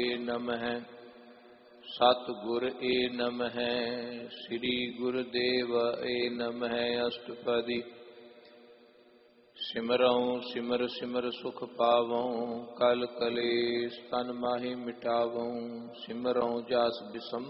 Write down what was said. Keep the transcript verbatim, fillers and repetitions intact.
ਨਮః। ਸਤਿਗੁਰ ਏ ਨਮః। ਸ੍ਰੀ ਗੁਰਦੇਵ ਏ ਨਮః। ਅਸ਼ਟਪਦੀ। ਸਿਮਰਉ ਸਿਮਰ ਸਿਮਰ ਸੁਖ ਪਾਵਉ। ਕਲ ਕਲੇਸ਼ ਤਨ ਮਾਹਿ ਮਿਟਾਵਉ। ਸਿਮਰਉ ਜਸ ਬਿਸਮ